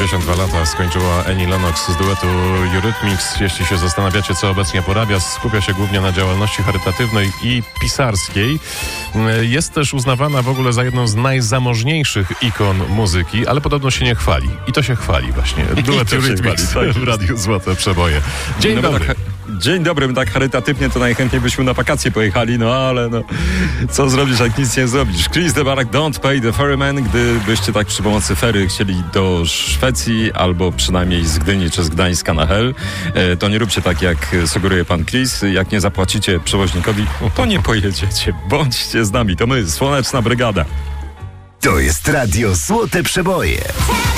62 lata skończyła Annie Lennox z duetu Eurythmics. Jeśli się zastanawiacie, co obecnie porabia, skupia się głównie na działalności charytatywnej i pisarskiej. Jest też uznawana w ogóle za jedną z najzamożniejszych ikon muzyki, ale podobno się nie chwali. I to się chwali właśnie. Duet Eurythmics w Radiu Złote Przeboje. Dzień dobry. Dzień dobry, my tak charytatywnie to najchętniej byśmy na wakacje pojechali, ale co zrobisz, jak nic nie zrobisz? Chris de Barak, Don't Pay the Ferryman. Gdybyście tak przy pomocy fery chcieli do Szwecji, albo przynajmniej z Gdyni czy z Gdańska na Hel, to nie róbcie tak, jak sugeruje pan Chris. Jak nie zapłacicie przewoźnikowi, to nie pojedziecie. Bądźcie z nami, to my, Słoneczna Brygada. To jest Radio Złote Przeboje.